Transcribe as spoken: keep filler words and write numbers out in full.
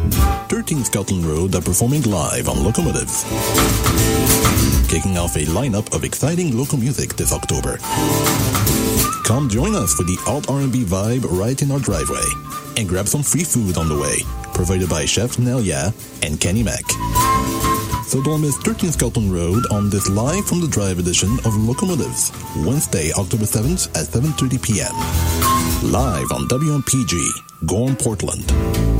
thirteen Scotland Road are performing live on Locomotive. Kicking off a lineup of exciting local music this October. Come join us for the alt R and B vibe right in our driveway. And grab some free food on the way, provided by Chef Nelia and Kenny Mac. So don't miss thirteen Scotland Road on this live from the drive edition of Locomotives, Wednesday, October seventh at seven thirty p.m. Live on W M P G, Gorham, Portland.